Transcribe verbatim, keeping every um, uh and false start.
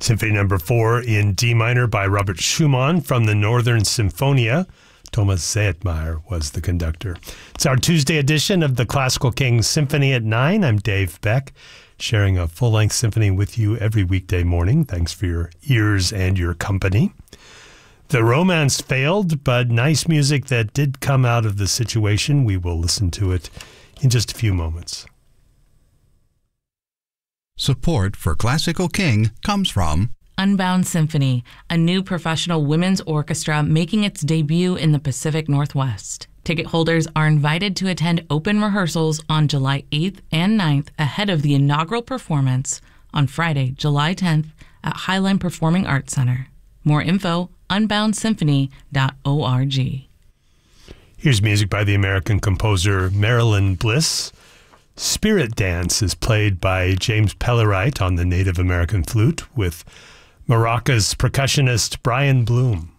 Symphony Number Four in D minor by Robert Schumann from the Northern Symphonia. Thomas Zedmeyer was the conductor. It's our Tuesday edition of the Classical King Symphony at nine. I'm Dave Beck, sharing a full-length symphony with you every weekday morning. Thanks for your ears and your company. The romance failed, but nice music that did come out of the situation. We will listen to it in just a few moments. Support for Classical King comes from Unbound Symphony, a new professional women's orchestra making its debut in the Pacific Northwest. Ticket holders are invited to attend open rehearsals on July eighth and ninth ahead of the inaugural performance on Friday, July tenth at Highline Performing Arts Center. More info, unbound symphony dot org. Here's music by the American composer Marilyn Bliss. Spirit Dance is played by James Pellerite on the Native American flute with Maracas percussionist Brian Bloom.